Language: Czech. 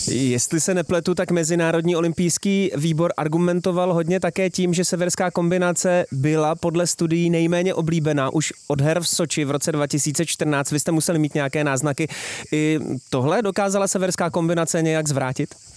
Jestli se nepletu, tak Mezinárodní olympijský výbor argumentoval hodně také tím, že severská kombinace byla podle studií nejméně oblíbená už od her v Soči v roce 2014. Vy jste museli mít nějaké náznaky. I tohle dokázala severská kombinace nějak zvrátit?